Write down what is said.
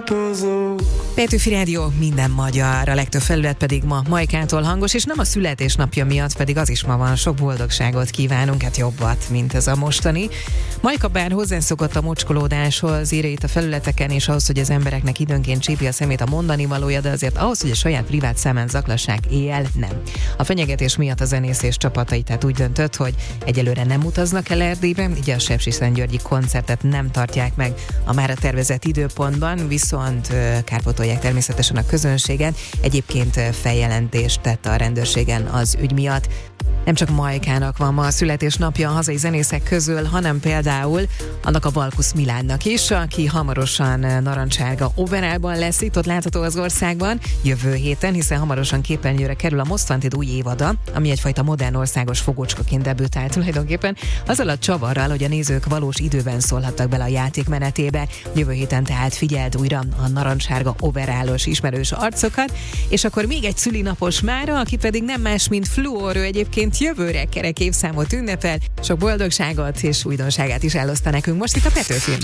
tartozó. Petőfi Rádió, minden magyar, a legtöbb felület pedig ma Majkától hangos, és nem a születésnapja miatt, pedig az is ma van. Sok boldogságot kívánunk, hát jobbat, mint ez a mostani. Majka bár hozzászokott a mocskolódáshoz, írja itt a felületeken, és ahhoz, hogy az embereknek időnként csípi a szemét a mondani valója, de azért ahhoz, hogy a saját privát számán zaklassák éjjel, nem. A fenyegetés miatt a zenész és csapatai tehát úgy döntött, hogy egyelőre nem utaznak el Erdélybe, így a sepsiszentgyörgyi koncertet nem tartják meg a mára tervezett időpontban, viszont kárpótolják természetesen a közönséget. Egyébként feljelentést tett a rendőrségen az ügy miatt. Nem csak Majkának van ma a születésnapja a hazai zenészek közül, hanem például annak a Valkusz Milánnak is, aki hamarosan narancsárga operában lesz, itt ott látható az országban jövő héten, hiszen hamarosan képernyőre kerül a Most Wanted új évada, ami egyfajta modern országos fogócskaként debütált tulajdonképpen, azzal a csavarral, hogy a nézők valós időben szólhattak bele a játék menetébe. Jövő héten tehát figyeld újra a narancsárga overálos ismerős arcokat, és akkor még egy szülinapos mára, aki pedig nem más, mint Fluor, ő egyébként jövőre kerek évszámot ünnepel, sok boldogságot és újdonságát is eloszta nekünk most itt a Petőfin.